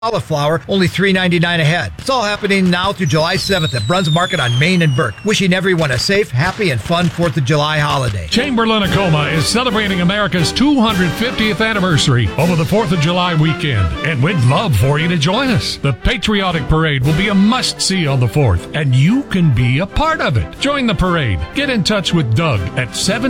Cauliflower, only $3.99 a head. It's all happening now through July 7th at Bruns Market on Main and Burke. Wishing everyone a safe, happy, and fun 4th of July holiday. Chamberlain-Tacoma is celebrating America's 250th anniversary over the 4th of July weekend, and we'd love for you to join us. The Patriotic Parade will be a must-see on the 4th, and you can be a part of it. Join the parade. Get in touch with Doug at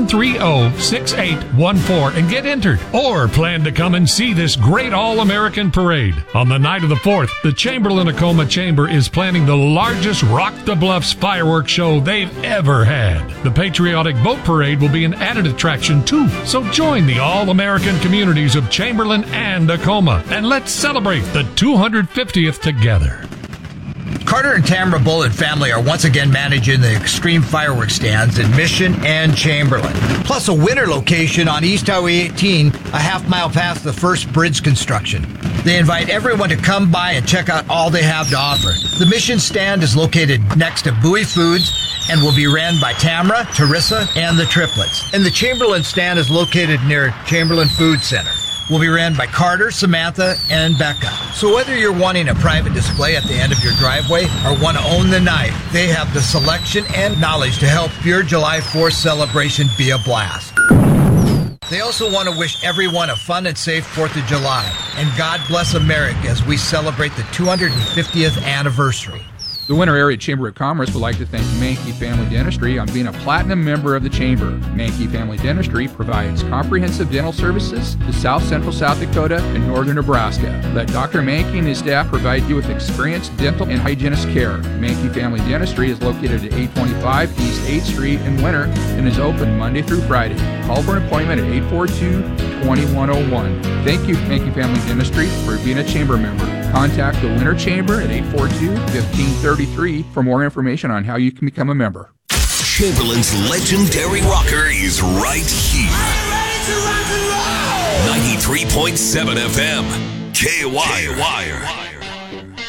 730-6814 and get entered. Or plan to come and see this great all-American parade. On the night of the 4th, the Chamberlain-Tacoma Chamber is planning the largest Rock the Bluffs fireworks show they've ever had. The Patriotic Boat Parade will be an added attraction too, so join the all-American communities of Chamberlain and Tacoma, and let's celebrate the 250th together. Carter and Tamara Bullen family are once again managing the Extreme Fireworks stands in Mission and Chamberlain, plus a winter location on East Highway 18, a half-mile past the first bridge construction. They invite everyone to come by and check out all they have to offer. The Mission stand is located next to Bowie Foods and will be ran by Tamara, Teresa, and the triplets. And the Chamberlain stand is located near Chamberlain Food Center. Will be ran by Carter, Samantha, and Becca. So whether you're wanting a private display at the end of your driveway or want to own the night, they have the selection and knowledge to help your July 4th celebration be a blast. They also want to wish everyone a fun and safe 4th of July. And God bless America as we celebrate the 250th anniversary. The Winter Area Chamber of Commerce would like to thank Mankey Family Dentistry on being a platinum member of the Chamber. Mankey Family Dentistry provides comprehensive dental services to South Central South Dakota and Northern Nebraska. Let Dr. Mankey and his staff provide you with experienced dental and hygienist care. Mankey Family Dentistry is located at 825 East 8th Street in Winter and is open Monday through Friday. Call for an appointment at 842-2101. Thank you, Mankey Family Dentistry, for being a Chamber member. Contact the Winter Chamber at 842-1533 for more information on how you can become a member. Chamberlain's legendary rocker is right here. 93.7 FM, KY.